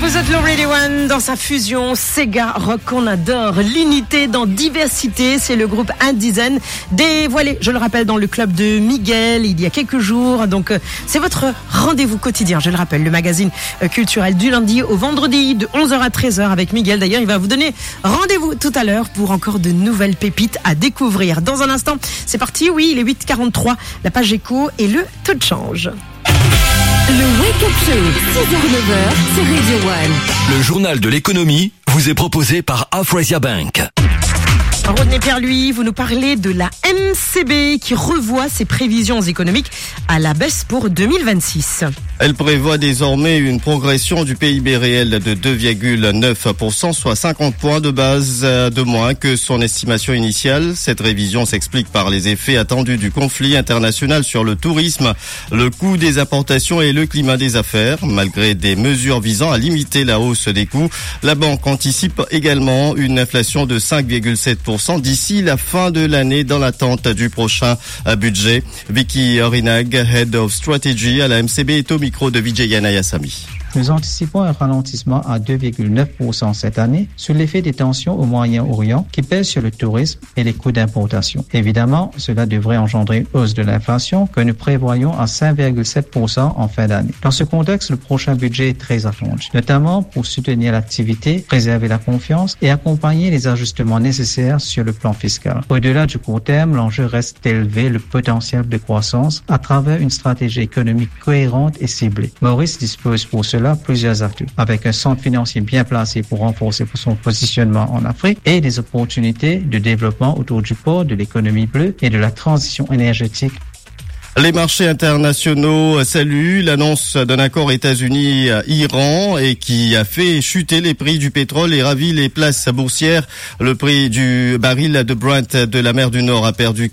Vous êtes le Radio One dans sa fusion Sega Rock qu'on adore. L'unité dans diversité, c'est le groupe Indizen dévoilé, je le rappelle, dans le club de Miguel il y a quelques jours. Donc c'est votre rendez-vous quotidien, je le rappelle, le magazine culturel du lundi au vendredi de 11h à 13h avec Miguel. D'ailleurs, il va vous donner rendez-vous tout à l'heure pour encore de nouvelles pépites à découvrir. Dans un instant, c'est parti, oui, il est 8h43, la page écho et le taux de change. Le Wake Up Show, 6h-9h sur Radio One. Le journal de l'économie vous est proposé par Afrezia Bank. Rodney Pierre, lui, vous nous parlez de la MCB qui revoit ses prévisions économiques à la baisse pour 2026. Elle prévoit désormais une progression du PIB réel de 2,9%, soit 50 points de base de moins que son estimation initiale. Cette révision s'explique par les effets attendus du conflit international sur le tourisme, le coût des importations et le climat des affaires. Malgré des mesures visant à limiter la hausse des coûts, la banque anticipe également une inflation de 5,7% d'ici la fin de l'année dans l'attente du prochain budget. Vicky Rinag, Head of Strategy à la MCB, est au micro de Vijayana Yassami. Nous anticipons un ralentissement à 2,9% cette année sur l'effet des tensions au Moyen-Orient qui pèsent sur le tourisme et les coûts d'importation. Évidemment, cela devrait engendrer une hausse de l'inflation que nous prévoyons à 5,7% en fin d'année. Dans ce contexte, le prochain budget est très attendu, notamment pour soutenir l'activité, préserver la confiance et accompagner les ajustements nécessaires sur le plan fiscal. Au-delà du court terme, l'enjeu reste d'élever le potentiel de croissance à travers une stratégie économique cohérente et ciblée. Maurice dispose pour cela plusieurs atouts, avec un centre financier bien placé pour renforcer son positionnement en Afrique et des opportunités de développement autour du port, de l'économie bleue et de la transition énergétique. Les marchés internationaux saluent l'annonce d'un accord États-Unis-Iran et qui a fait chuter les prix du pétrole et ravi les places boursières. Le prix du baril de Brent de la mer du Nord a perdu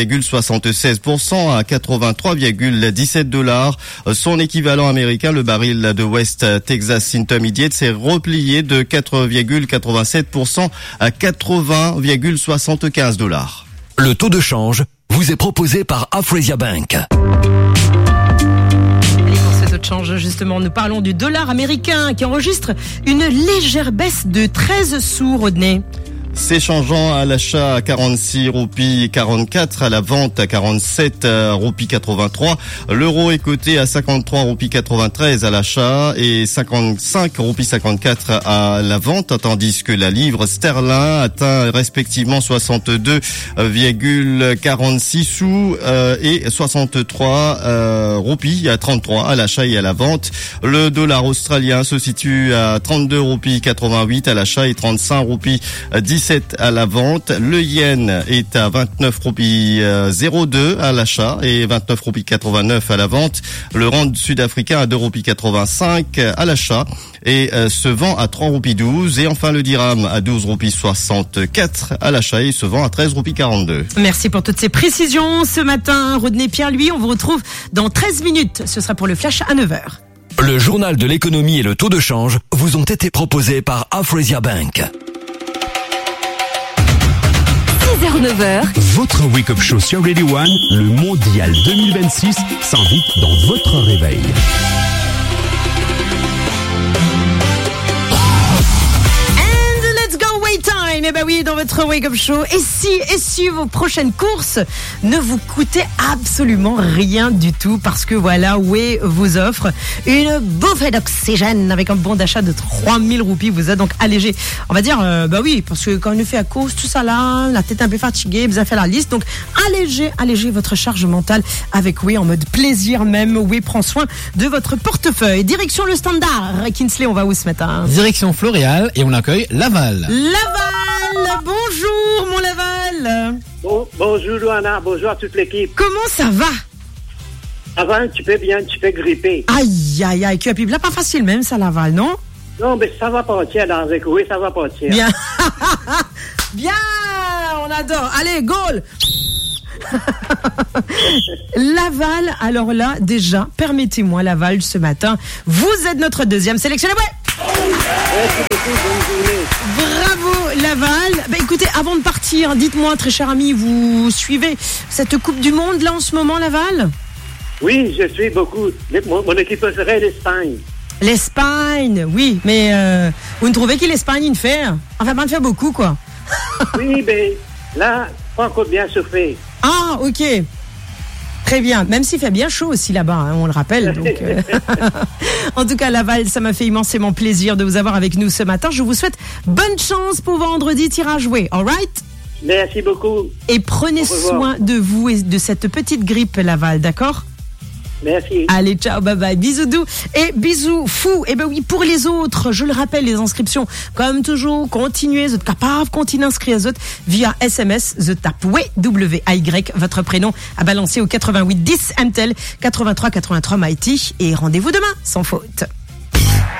4,76% à 83,17 $. Son équivalent américain, le baril de West Texas Intermediate, s'est replié de 4,87% à 80,75 $. Le taux de change vous est proposé par Afrezia Bank. Allez, pour ce taux de change, justement, nous parlons du dollar américain qui enregistre une légère baisse de 13 sous, Rodney. S'échangeant à l'achat à 46 roupies 44, à la vente à 47 roupies 83. L'euro est coté à 53 roupies 93 à l'achat et 55 roupies 54 à la vente, tandis que la livre sterling atteint respectivement 62,46 sous et 63 roupies à 33 à l'achat et à la vente. Le dollar australien se situe à 32 roupies 88 à l'achat et 35 roupies 17 à la vente. Le yen est à 29 roupies 02 à l'achat et 29 roupies 89 à la vente. Le rand sud-africain à 2 roupies 85 à l'achat et se vend à 3 roupies 12. Et enfin le dirham à 12 roupies 64 à l'achat et se vend à 13 roupies 42. Merci pour toutes ces précisions ce matin. Rodney Pierre, lui, on vous retrouve dans 13 minutes. Ce sera pour le flash à 9h. Le journal de l'économie et le taux de change vous ont été proposés par Afrezia Bank. 6h-9h, Votre Wake Up Show sur Radio One, le mondial 2026 s'invite dans votre réveil. Eh ben oui, dans votre Wake Up Show. Et si vos prochaines courses ne vous coûtaient absolument rien du tout, parce que voilà, Way vous offre une bouffée d'oxygène avec un bon d'achat de 3000 roupies. Vous êtes donc allégé. On va dire, bah oui, parce que quand on fait à cause, tout ça là, la tête un peu fatiguée, vous avez fait la liste. Donc, allégez votre charge mentale avec Way en mode plaisir même. Way prend soin de votre portefeuille. Direction le standard. Kinsley, on va où ce matin? Direction Floréal et on accueille Laval. Bonjour mon Laval. Bonjour Luana, bonjour à toute l'équipe. Comment ça va? Ça va un petit peu bien, un petit peu grippé. Aïe, QAP, là pas facile même ça Laval, non? Non, mais ça va partir dans les oui, ça va partir. Bien. Bien, on adore. Allez, goal. Laval, alors là, déjà, permettez-moi Laval ce matin, vous êtes notre deuxième sélectionné. Ouais. Merci beaucoup, bonne journée. Bravo Laval. Écoutez, avant de partir, dites-moi très cher ami, vous suivez cette Coupe du Monde là en ce moment Laval? Oui, je suis beaucoup. Mon équipe serait l'Espagne. L'Espagne, oui, mais vous ne trouvez que l'Espagne il fait? Enfin, pas de faire beaucoup, quoi. Oui, mais là, Franco bien se fait. Ah, ok. Très bien, même s'il fait bien chaud aussi là-bas, hein, on le rappelle. Donc, en tout cas, Laval, ça m'a fait immensément plaisir de vous avoir avec nous ce matin. Je vous souhaite bonne chance pour vendredi, tirage joué, all right? Merci beaucoup. Et prenez soin de vous et de cette petite grippe, Laval, d'accord? Merci. Allez, ciao, bye bye. Bisous doux et bisous fous. Et ben oui, pour les autres, je le rappelle, les inscriptions, comme toujours, continuez, vous êtes capable, continuez à inscrire les autres via SMS, the tap WAY, votre prénom à balancer au 88 10 MTEL 83 83 Mighty et rendez-vous demain, sans faute.